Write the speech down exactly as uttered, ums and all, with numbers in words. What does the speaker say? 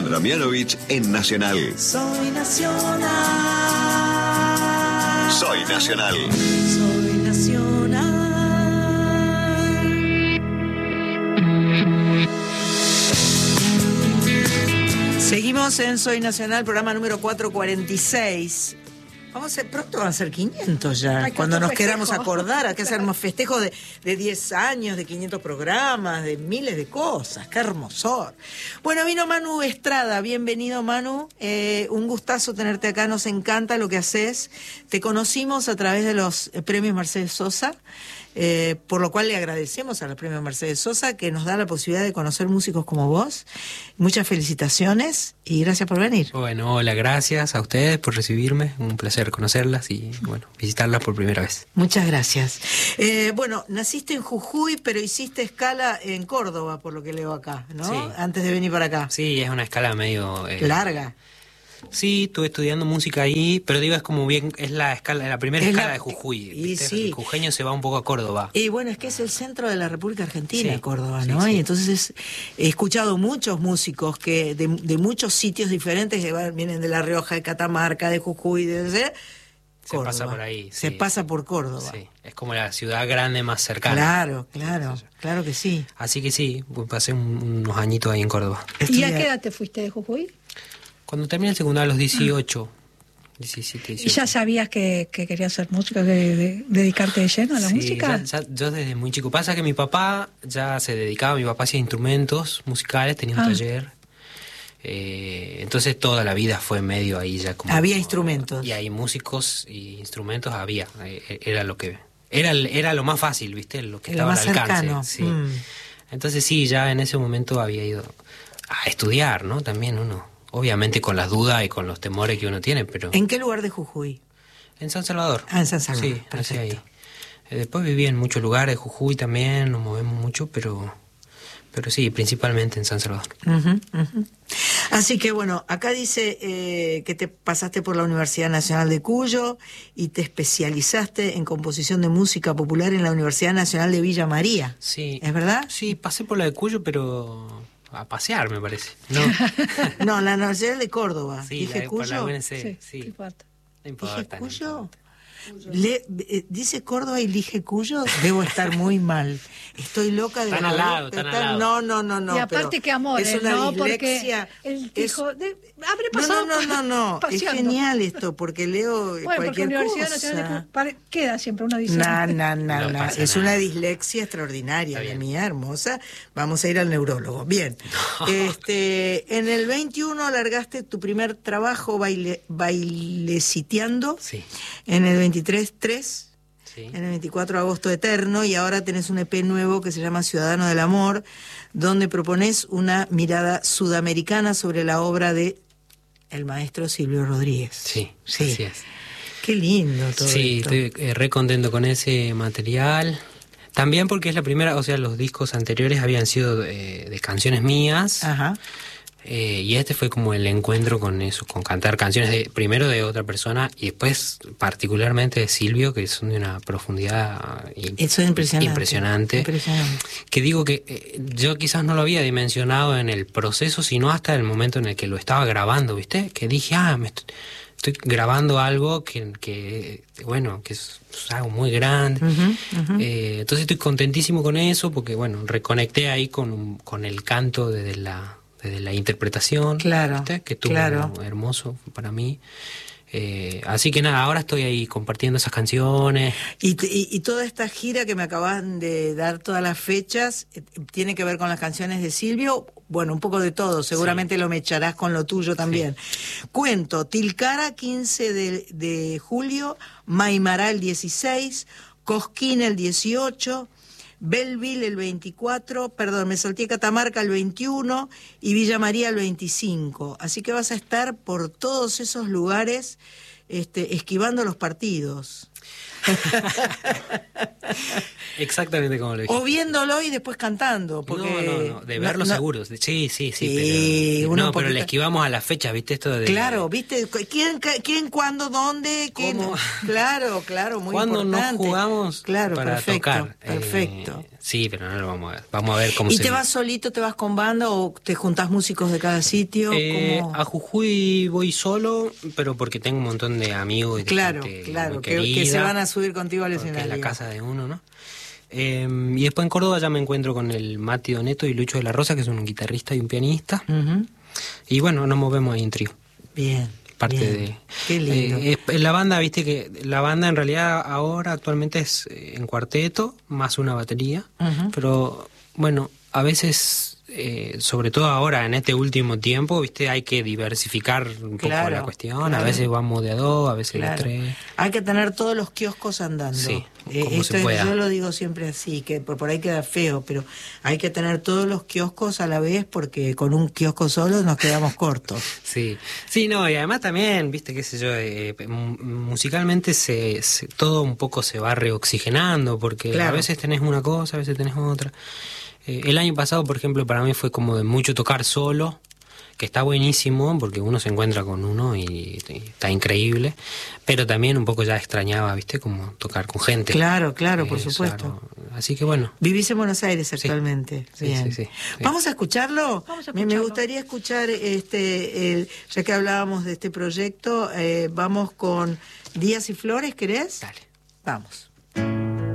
Sandra Mianovich en Nacional. Soy Nacional. Soy Nacional. Soy Nacional. Seguimos en Soy Nacional, programa número cuatrocientos cuarenta y seis. Vamos a, pronto van a ser quinientos ya. Ay, cuando nos festejo. Queramos acordar, hay que hacer unos festejos de, de diez años, de quinientos programas, de miles de cosas. ¡Qué hermosor! Bueno, vino Manu Estrada. Bienvenido, Manu. Eh, un gustazo tenerte acá. Nos encanta lo que haces. Te conocimos a través de los premios Mercedes Sosa, eh, por lo cual le agradecemos a los premios Mercedes Sosa que nos da la posibilidad de conocer músicos como vos. Muchas felicitaciones y gracias por venir. Bueno, hola, gracias a ustedes por recibirme. Un placer conocerlas y, bueno, visitarlas por primera vez. Muchas gracias. Eh, bueno, naciste en Jujuy, pero hiciste escala en Córdoba, por lo que leo acá, ¿no? Sí. Antes de venir para acá. Sí, es una escala medio... Eh, larga. Sí, estuve estudiando música ahí, pero digo, es como bien, es la escala, la primera es escala la, de Jujuy. Y sí. El jujeño se va un poco a Córdoba. Y bueno, es que es el centro de la República Argentina, sí, Córdoba, ¿no? Sí, sí. Y entonces es, he escuchado muchos músicos que de, de muchos sitios diferentes que van, vienen de La Rioja, de Catamarca, de Jujuy, de... de Se Córdoba. pasa por ahí. Se sí. pasa por Córdoba. Sí, es como la ciudad grande más cercana. Claro, claro, claro que sí. Así que sí, pasé un, unos añitos ahí en Córdoba. ¿Y a qué edad te fuiste de Jujuy? Cuando terminé el secundario, a los dieciocho, diecisiete, dieciocho. ¿Y ya sabías que, que querías ser músico, de, de, dedicarte de lleno a la sí, música? Ya, ya, yo desde muy chico. Pasa que mi papá ya se dedicaba, mi papá hacía instrumentos musicales, tenía un ah. taller. Eh, entonces toda la vida fue medio ahí ya como... Había instrumentos. Y hay músicos y instrumentos había. Era lo que... Era, era lo más fácil, ¿viste? Lo que era estaba al alcance. Cercano. Sí. Mm. Entonces sí, ya en ese momento había ido a estudiar, ¿no? También uno... Obviamente con las dudas y con los temores que uno tiene, pero... ¿En qué lugar de Jujuy? En San Salvador. Ah, en San Salvador. Sí, hacia ahí. Eh, después viví en muchos lugares, Jujuy también, nos movemos mucho, pero... Pero sí, principalmente en San Salvador. Uh-huh, uh-huh. Así que bueno, acá dice eh, que te pasaste por la Universidad Nacional de Cuyo y te especializaste en composición de música popular en la Universidad Nacional de Villa María. Sí. ¿Es verdad? Sí, pasé por la de Cuyo, pero... a pasear, me parece. No, no la Nacional de Córdoba. Sí, ¿Dije la, Cuyo? La U N C, sí, sí. No importa. No importa. ¿Dije Cuyo? No importa. Le, eh, dice Córdoba y dije Cuyo, debo estar muy mal. Estoy loca de Están al lado, están al lado. No, no, no, no. Y aparte que amor, es una ¿no? dislexia. Porque él dijo, es... de, habré pasado. No, no, no, no, no. Es genial esto, porque leo bueno, cualquier porque Universidad cosa. Nacional de queda siempre una dice. No, no, no, no, no. pasa Es nada. una dislexia extraordinaria, la mía, hermosa. Vamos a ir al neurólogo. Bien. No. Este, en el veintiuno largaste tu primer trabajo baile, baileciteando. Sí. En el veintitrés, tres. Sí. En el veinticuatro Agosto Eterno, y ahora tenés un E P nuevo que se llama Ciudadano del Amor, donde propones una mirada sudamericana sobre la obra de el maestro Silvio Rodríguez. Sí, sí. Así es. Qué lindo todo Sí, esto. estoy eh, re contento con ese material. También porque es la primera, o sea, los discos anteriores habían sido eh, de canciones mías. Ajá. Eh, y este fue como el encuentro con eso, con cantar canciones de primero de otra persona y después particularmente de Silvio, que son de una profundidad eso es impresionante, impresionante, impresionante. Que digo que eh, yo quizás no lo había dimensionado en el proceso, sino hasta el momento en el que lo estaba grabando, ¿viste? Que dije, ah, me estoy, estoy grabando algo que, que bueno, que es, es algo muy grande. Uh-huh, uh-huh. Eh, entonces estoy contentísimo con eso porque, bueno, reconecté ahí con, con el canto desde la... desde la interpretación, claro, ¿viste? Que estuvo claro. hermoso para mí. Eh, así que nada, ahora estoy ahí compartiendo esas canciones. Y, y, y toda esta gira que me acaban de dar todas las fechas, ¿tiene que ver con las canciones de Silvio? Bueno, un poco de todo, seguramente sí. Lo mecharás con lo tuyo también. Sí. Cuento, Tilcara quince de, de julio, Maimará el dieciséis, Cosquín el dieciocho, Belleville el veinticuatro, perdón, me salté Catamarca el veintiuno y Villa María el veinticinco. Así que vas a estar por todos esos lugares este, esquivando los partidos. Exactamente como lo dije. O viéndolo y después cantando. Porque no, no, no, de verlo no, seguro. Sí, sí, sí. sí pero, uno no, pero poquito... le esquivamos a las fechas, ¿viste? Esto de. Claro, ¿viste? ¿Quién, quién cuándo, dónde? ¿Quién? ¿Cómo? Claro, claro, muy ¿Cuándo importante. nos jugamos claro, para perfecto, tocar? Perfecto. Eh, sí, pero no lo vamos a ver. Vamos a ver cómo ¿Y se... te vas solito, te vas con banda o te juntás músicos de cada sitio? Eh, ¿Cómo? a Jujuy voy solo, pero porque tengo un montón de amigos y de Claro, gente claro, muy que, querida, que se van a subir contigo al porque escenario. es la casa de uno, ¿no? Eh, y después en Córdoba ya me encuentro con el Mati Doneto y Lucho de la Rosa, que son un guitarrista y un pianista. Uh-huh. Y bueno, nos movemos ahí en trío. Bien. Parte bien. de... Qué lindo. Eh, es, la banda, viste que la banda en realidad ahora actualmente es en cuarteto, más una batería. Uh-huh. Pero bueno, a veces... Eh, sobre todo ahora en este último tiempo, viste, hay que diversificar un claro, poco la cuestión. Claro. A veces vamos de a dos, a veces claro. de tres. Hay que tener todos los kioscos andando. Sí, eh, como esto se pueda. Es, yo lo digo siempre así, que por, por ahí queda feo, pero hay que tener todos los kioscos a la vez porque con un kiosco solo nos quedamos cortos. Sí, sí, no, y además también, viste, qué sé yo, eh, musicalmente se, se todo un poco se va reoxigenando porque claro. a veces tenés una cosa, a veces tenés otra. Eh, el año pasado, por ejemplo, para mí fue como de mucho tocar solo, que está buenísimo porque uno se encuentra con uno y, y está increíble, pero también un poco ya extrañaba, ¿viste? Como tocar con gente. Claro, claro, eh, por supuesto. Claro. Así que bueno. Vivís en Buenos Aires actualmente. Sí, Bien. sí, sí, sí, sí. ¿Vamos a escucharlo? Vamos a me, escucharlo. me gustaría escuchar, este, el, ya que hablábamos de este proyecto, eh, vamos con Días y Flores, ¿querés? Dale. Vamos.